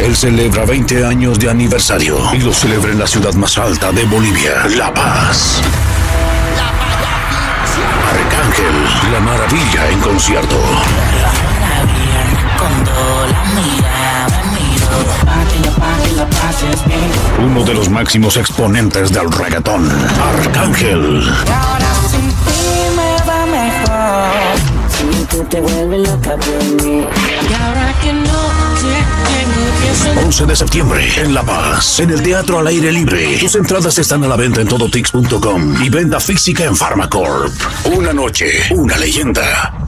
Arcángel celebra 20 años de aniversario y lo celebra en la ciudad más alta de Bolivia, La Paz. Arcángel, la maravilla en concierto. Uno de los máximos exponentes del reggaetón, Arcángel. 11 de septiembre en La Paz, en el Teatro al Aire Libre. Tus entradas están a la venta en todotix.com y venta física en Pharmacorp. Una noche, una leyenda.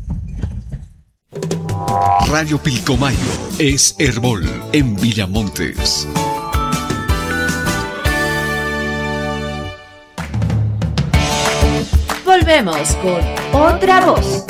Radio Pilcomayo es Herbol en Villamontes. Volvemos con Otra Voz.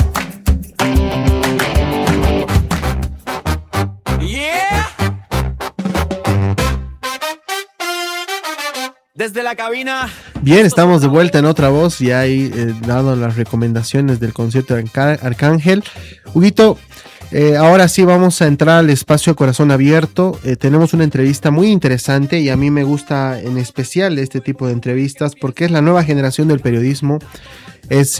Desde la cabina. Bien, estamos de vuelta en Otra Voz y ahí dado las recomendaciones del concierto de Arcángel. Huguito, ahora sí vamos a entrar al espacio Corazón Abierto. Tenemos una entrevista muy interesante y a mí me gusta en especial este tipo de entrevistas porque es la nueva generación del periodismo. Es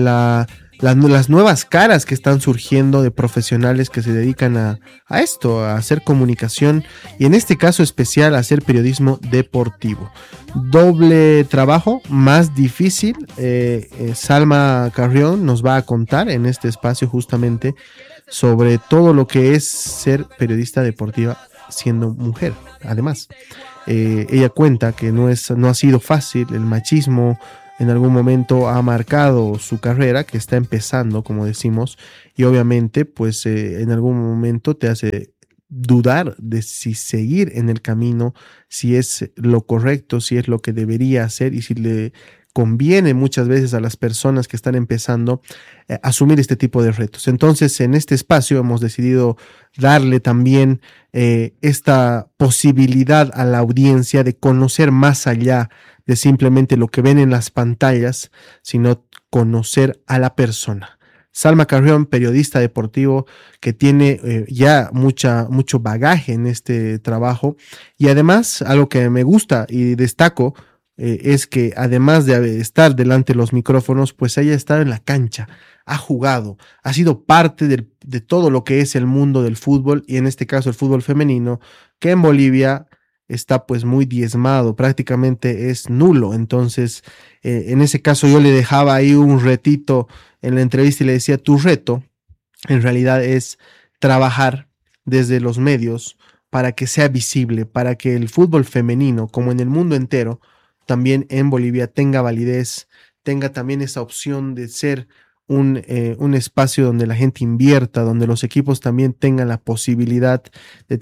las nuevas caras que están surgiendo de profesionales que se dedican a esto, a hacer comunicación y en este caso especial a hacer periodismo deportivo. Doble trabajo, más difícil. Salma Carrión nos va a contar en este espacio justamente sobre todo lo que es ser periodista deportiva siendo mujer. Además, ella cuenta que no ha sido fácil, el machismo en algún momento ha marcado su carrera, que está empezando, como decimos, y obviamente, pues en algún momento te hace dudar de si seguir en el camino, si es lo correcto, si es lo que debería hacer y si le conviene muchas veces a las personas que están empezando asumir este tipo de retos. Entonces, en este espacio hemos decidido darle también esta posibilidad a la audiencia de conocer más allá de simplemente lo que ven en las pantallas, sino conocer a la persona. Salma Carrión, periodista deportivo que tiene ya mucho bagaje en este trabajo y además algo que me gusta y destaco es que además de estar delante de los micrófonos, pues ella ha estado en la cancha, ha jugado, ha sido parte de todo lo que es el mundo del fútbol y en este caso el fútbol femenino, que en Bolivia está pues muy diezmado, prácticamente es nulo. Entonces, en ese caso yo le dejaba ahí un retito en la entrevista y le decía, tu reto en realidad es trabajar desde los medios para que sea visible, para que el fútbol femenino, como en el mundo entero, también en Bolivia tenga validez, tenga también esa opción de ser un espacio donde la gente invierta, donde los equipos también tengan la posibilidad de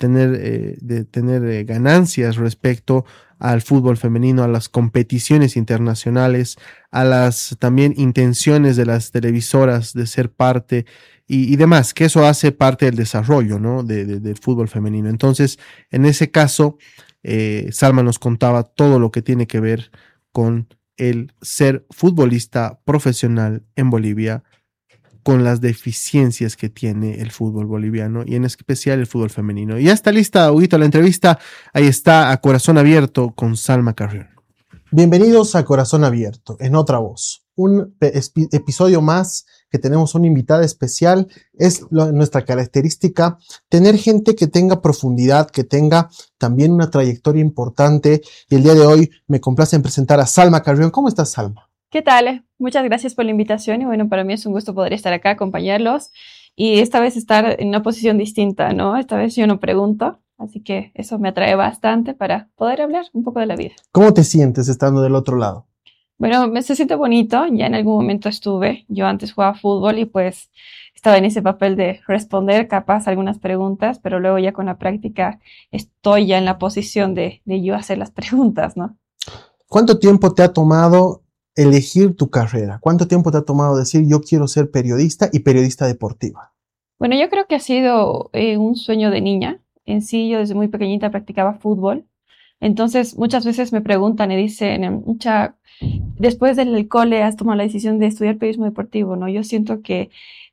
tener ganancias respecto al fútbol femenino, a las competiciones internacionales, a las también intenciones de las televisoras de ser parte y demás, que eso hace parte del desarrollo, ¿no? del fútbol femenino. Entonces, en ese caso, Salma nos contaba todo lo que tiene que ver con el ser futbolista profesional en Bolivia, con las deficiencias que tiene el fútbol boliviano y en especial el fútbol femenino. Y ya está lista, Huguito, la entrevista. Ahí está, a Corazón Abierto con Salma Carrión. Bienvenidos a Corazón Abierto, en Otra Voz. Un episodio más que tenemos una invitada especial. Es nuestra característica tener gente que tenga profundidad, que tenga también una trayectoria importante. Y el día de hoy me complace en presentar a Salma Carrión. ¿Cómo estás, Salma? ¿Qué tal? Muchas gracias por la invitación y bueno, para mí es un gusto poder estar acá, acompañarlos y esta vez estar en una posición distinta, ¿no? Esta vez yo no pregunto, así que eso me atrae bastante para poder hablar un poco de la vida. ¿Cómo te sientes estando del otro lado? Bueno, se siente bonito, ya en algún momento yo antes jugaba fútbol y pues estaba en ese papel de responder capaz algunas preguntas, pero luego ya con la práctica estoy ya en la posición de yo hacer las preguntas, ¿no? ¿Cuánto tiempo te ha tomado elegir tu carrera? ¿Cuánto tiempo te ha tomado decir yo quiero ser periodista y periodista deportiva? Bueno, yo creo que ha sido un sueño de niña. En sí, yo desde muy pequeñita practicaba fútbol. Entonces, muchas veces me preguntan y dicen, después del cole has tomado la decisión de estudiar periodismo deportivo, ¿no? Yo siento que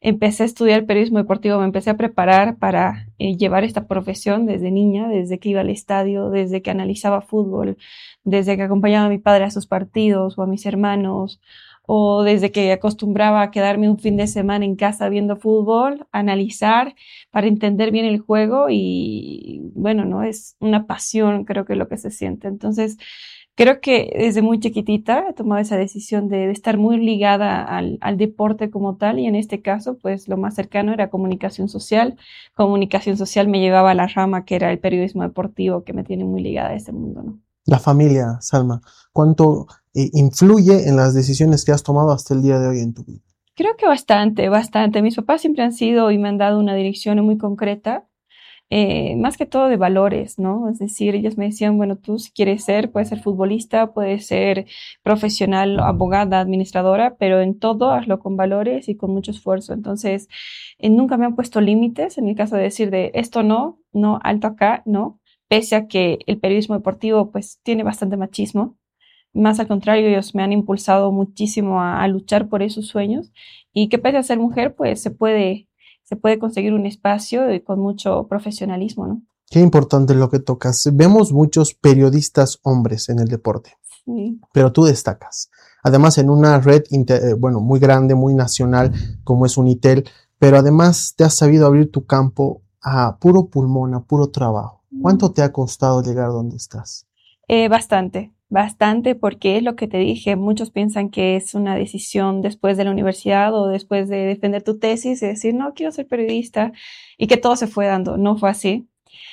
empecé a estudiar periodismo deportivo, me empecé a preparar para llevar esta profesión desde niña, desde que iba al estadio, desde que analizaba fútbol, desde que acompañaba a mi padre a sus partidos o a mis hermanos, o desde que acostumbraba a quedarme un fin de semana en casa viendo fútbol, analizar para entender bien el juego y bueno, no es una pasión, creo que es lo que se siente. Entonces, creo que desde muy chiquitita he tomado esa decisión de estar muy ligada al deporte como tal y en este caso, pues lo más cercano era comunicación social. Comunicación social me llevaba a la rama que era el periodismo deportivo, que me tiene muy ligada a ese mundo, ¿no? La familia, Salma, ¿cuánto influye en las decisiones que has tomado hasta el día de hoy en tu vida? Creo que bastante, bastante. Mis papás siempre han sido y me han dado una dirección muy concreta. Más que todo de valores, ¿no? Es decir, ellos me decían, bueno, tú si quieres ser, puedes ser futbolista, puedes ser profesional, abogada, administradora, pero en todo hazlo con valores y con mucho esfuerzo. Entonces, nunca me han puesto límites en el caso de decir de esto no, no, alto acá, no, pese a que el periodismo deportivo pues tiene bastante machismo. Más al contrario, ellos me han impulsado muchísimo a luchar por esos sueños y que pese a ser mujer, pues se puede conseguir un espacio con mucho profesionalismo, ¿no? Qué importante lo que tocas. Vemos muchos periodistas hombres en el deporte, Sí. pero tú destacas. Además, en una red muy grande, muy nacional, como es Unitel, pero además te has sabido abrir tu campo a puro pulmón, a puro trabajo. ¿Cuánto te ha costado llegar donde estás? Bastante, porque es lo que te dije, muchos piensan que es una decisión después de la universidad o después de defender tu tesis y decir, no, quiero ser periodista, y que todo se fue dando. No fue así.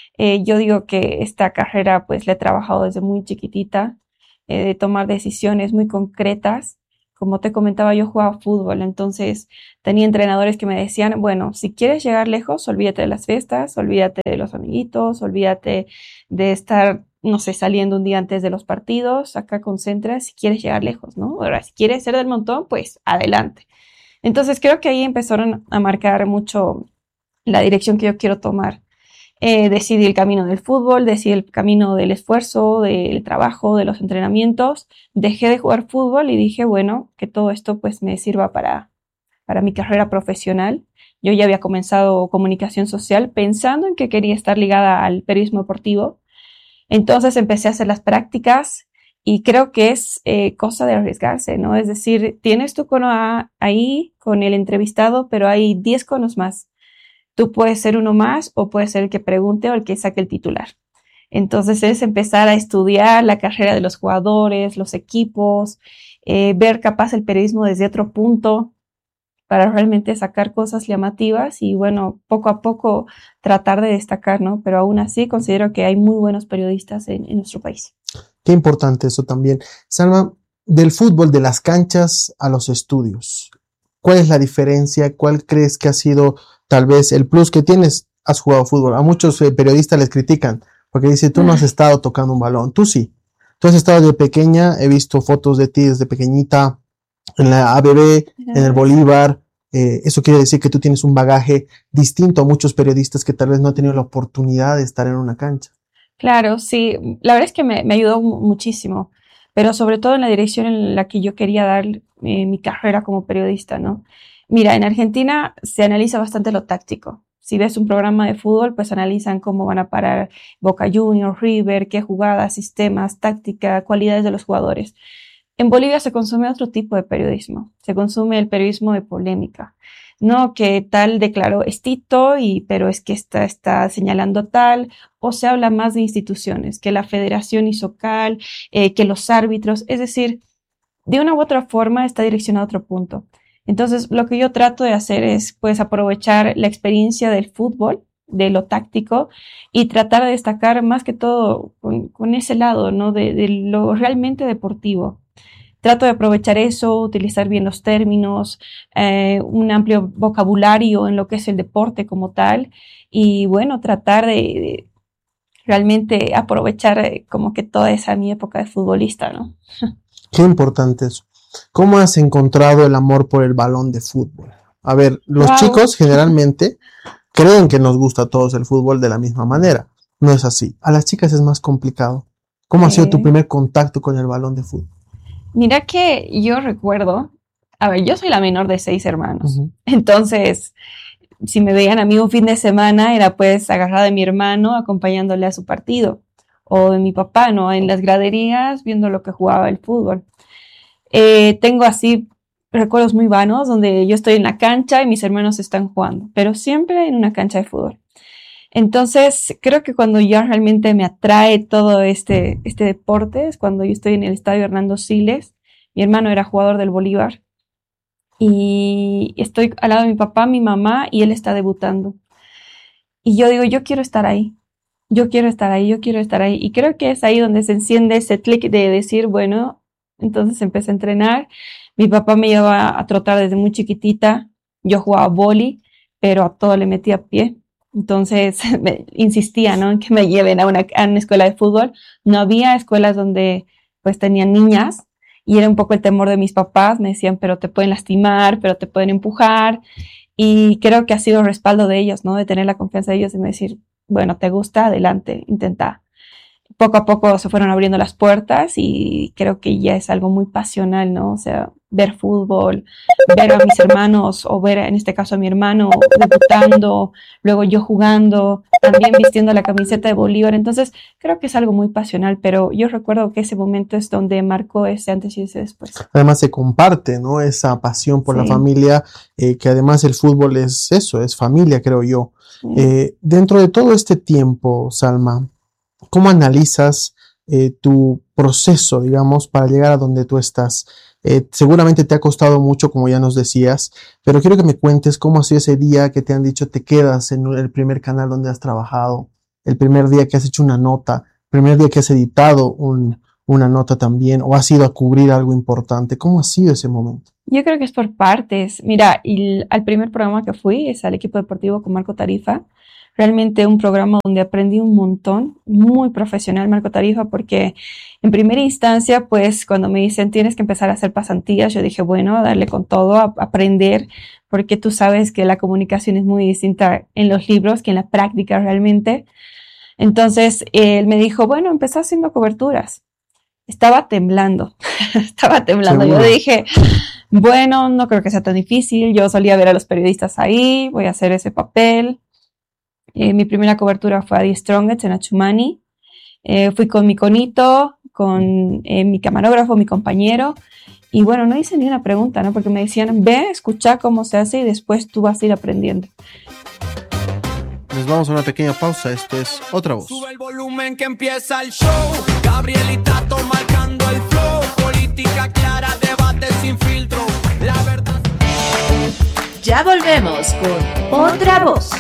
Yo digo que esta carrera pues la he trabajado desde muy chiquitita, de tomar decisiones muy concretas. Como te comentaba, yo jugaba fútbol, entonces tenía entrenadores que me decían, bueno, si quieres llegar lejos, olvídate de las fiestas, olvídate de los amiguitos, olvídate de estar, no sé, saliendo un día antes de los partidos, acá concentra si quieres llegar lejos, ¿no? Ahora, si quieres ser del montón, pues adelante. Entonces creo que ahí empezaron a marcar mucho la dirección que yo quiero tomar. Decidí el camino del fútbol, decidí el camino del esfuerzo, del trabajo, de los entrenamientos. Dejé de jugar fútbol y dije, bueno, que todo esto pues me sirva para mi carrera profesional. Yo ya había comenzado comunicación social pensando en que quería estar ligada al periodismo deportivo. Entonces empecé a hacer las prácticas y creo que es cosa de arriesgarse, ¿no? Es decir, tienes tu cono ahí con el entrevistado, pero hay 10 conos más. Tú puedes ser uno más o puedes ser el que pregunte o el que saque el titular. Entonces es empezar a estudiar la carrera de los jugadores, los equipos, ver capaz el periodismo desde otro punto para realmente sacar cosas llamativas y bueno, poco a poco tratar de destacar, ¿no? Pero aún así considero que hay muy buenos periodistas en nuestro país. Qué importante eso también. Salma, del fútbol, de las canchas a los estudios, ¿cuál es la diferencia? ¿Cuál crees que ha sido tal vez el plus que tienes? Has jugado fútbol. A muchos periodistas les critican porque dicen, tú no has estado tocando un balón. Tú sí. Tú has estado de pequeña, he visto fotos de ti desde pequeñita en la ABB, en el Bolívar. Eso quiere decir que tú tienes un bagaje distinto a muchos periodistas que tal vez no han tenido la oportunidad de estar en una cancha. Claro, sí. La verdad es que me ayudó muchísimo, pero sobre todo en la dirección en la que yo quería dar mi carrera como periodista, ¿no? Mira, en Argentina se analiza bastante lo táctico. Si ves un programa de fútbol, pues analizan cómo van a parar Boca Juniors, River, qué jugadas, sistemas, táctica, cualidades de los jugadores. En Bolivia se consume otro tipo de periodismo. Se consume el periodismo de polémica. No que tal declaró estito, pero es que está señalando tal, o se habla más de instituciones, que la federación hizo cal, que los árbitros, es decir, de una u otra forma está direccionado a otro punto. Entonces, lo que yo trato de hacer es, pues, aprovechar la experiencia del fútbol, de lo táctico, y tratar de destacar más que todo con ese lado, ¿no? De lo realmente deportivo. Trato de aprovechar eso, utilizar bien los términos, un amplio vocabulario en lo que es el deporte como tal, y bueno, tratar de realmente aprovechar como que toda esa mi época de futbolista, ¿no? Qué importante eso. ¿Cómo has encontrado el amor por el balón de fútbol? A ver, los chicos generalmente creen que nos gusta a todos el fútbol de la misma manera. No es así. A las chicas es más complicado. ¿Cómo ha sido tu primer contacto con el balón de fútbol? Mira que yo recuerdo A ver, yo soy la menor de 6 hermanos. Ujú. Entonces, si me veían a mí un fin de semana, era pues agarrada de mi hermano acompañándole a su partido. O de mi papá, ¿no? En las graderías viendo lo que jugaba el fútbol. Tengo así recuerdos muy vanos donde yo estoy en la cancha y mis hermanos están jugando, pero siempre en una cancha de fútbol. Entonces, creo que cuando ya realmente me atrae todo este deporte es cuando yo estoy en el estadio Hernando Siles. Mi hermano era jugador del Bolívar y estoy al lado de mi papá, mi mamá, y él está debutando. Y yo digo, yo quiero estar ahí. Yo quiero estar ahí, yo quiero estar ahí. Y creo que es ahí donde se enciende ese clic de decir, bueno, entonces empecé a entrenar. Mi papá me llevaba a trotar desde muy chiquitita. Yo jugaba vóley, pero a todo le metía pie. Entonces me insistía, ¿no?, en que me lleven a una escuela de fútbol. No había escuelas donde pues tenían niñas y era un poco el temor de mis papás. Me decían, pero te pueden lastimar, pero te pueden empujar. Y creo que ha sido el respaldo de ellos, ¿no?, de tener la confianza de ellos y me decir, bueno, te gusta, adelante, intenta. Poco a poco se fueron abriendo las puertas y creo que ya es algo muy pasional, ¿no? O sea, ver fútbol, ver a mis hermanos o ver en este caso a mi hermano debutando, luego yo jugando, también vistiendo la camiseta de Bolívar. Entonces, creo que es algo muy pasional, pero yo recuerdo que ese momento es donde marcó ese antes y ese después. Además se comparte, ¿no?, esa pasión por la familia, que además el fútbol es eso, es familia, creo yo. Dentro de todo este tiempo, Salma, ¿cómo analizas tu proceso, digamos, para llegar a donde tú estás? Seguramente te ha costado mucho, como ya nos decías, pero quiero que me cuentes cómo ha sido ese día que te han dicho te quedas en el primer canal donde has trabajado, el primer día que has hecho una nota, el primer día que has editado una nota también, o has ido a cubrir algo importante. ¿Cómo ha sido ese momento? Yo creo que es por partes. Mira, al primer programa que fui es al equipo deportivo con Marco Tarifa. Realmente un programa donde aprendí un montón, muy profesional Marco Tarifa, porque en primera instancia, pues cuando me dicen tienes que empezar a hacer pasantías, yo dije, bueno, a darle con todo, a aprender, porque tú sabes que la comunicación es muy distinta en los libros que en la práctica realmente. Entonces, él me dijo, bueno, empezá haciendo coberturas. Estaba temblando, ¿seguro? Yo dije, bueno, no creo que sea tan difícil, yo solía ver a los periodistas ahí, voy a hacer ese papel. Mi primera cobertura fue a The Strongest en Achumani. Fui con mi conito, con mi camarógrafo, mi compañero. Y bueno, no hice ni una pregunta, ¿no? Porque me decían, ve, escucha cómo se hace y después tú vas a ir aprendiendo. Nos vamos a una pequeña pausa. Esto es Otra Voz. Sube el volumen que empieza el show. Gabriel y Tato marcando el flow. Política clara, debate sin filtro. La verdad. Ya volvemos con Otra Voz.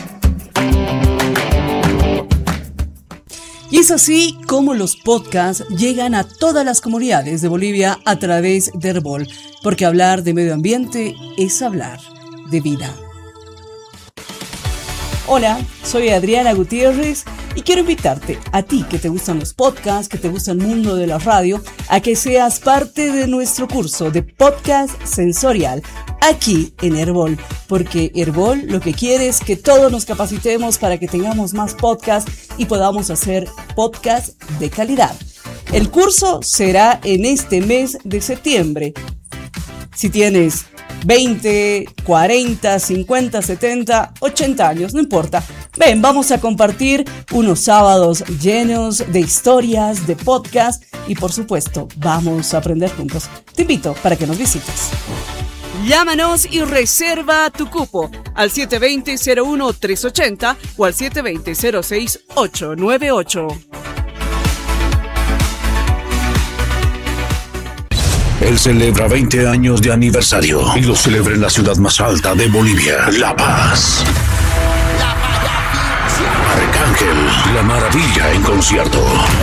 Y es así como los podcasts llegan a todas las comunidades de Bolivia a través de Herbol, porque hablar de medio ambiente es hablar de vida. Hola, soy Adriana Gutiérrez y quiero invitarte a ti que te gustan los podcasts, que te gusta el mundo de la radio, a que seas parte de nuestro curso de podcast sensorial aquí en Herbol, porque Herbol lo que quiere es que todos nos capacitemos para que tengamos más podcasts y podamos hacer podcasts de calidad. El curso será en este mes de septiembre. Si tienes 20, 40, 50, 70, 80 años, no importa. Ven, vamos a compartir unos sábados llenos de historias, de podcast y por supuesto, vamos a aprender juntos. Te invito para que nos visites. Llámanos y reserva tu cupo al 720-01-380 o al 720-06-898. Él celebra 20 años de aniversario y lo celebra en la ciudad más alta de Bolivia, La Paz. Arcángel, la maravilla en concierto.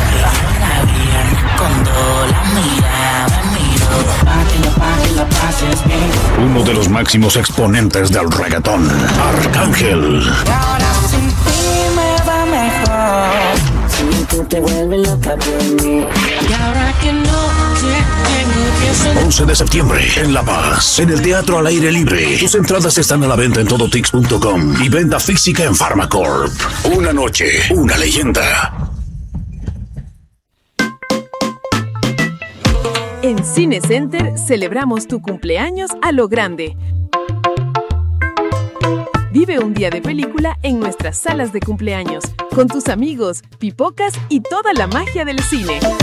Uno de los máximos exponentes del reggaetón, Arcángel. 11 de septiembre en La Paz, en el Teatro al Aire Libre. Tus entradas están a la venta en todotix.com y venta física en Pharmacorp. Una noche, una leyenda. En Cinecenter celebramos tu cumpleaños a lo grande. Vive un día de película en nuestras salas de cumpleaños, con tus amigos, pipocas y toda la magia del cine.